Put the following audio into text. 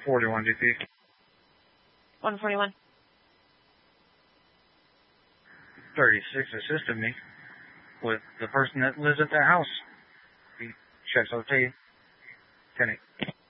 41 GP. 141. 36 assisted me with the person that lives at the house. He checks OT. 10-8.